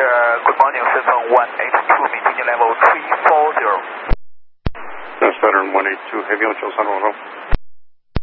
good morning, Cessna 182, maintaining level 340. Saturn 182, heavy on San Juan.